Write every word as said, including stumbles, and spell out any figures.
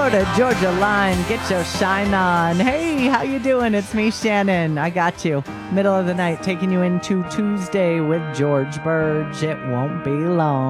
Florida Georgia line. Get your shine on. Hey, how you doing? It's me, Shannon. I got you. Middle of the night, taking you into Tuesday with George Burge. It won't be long.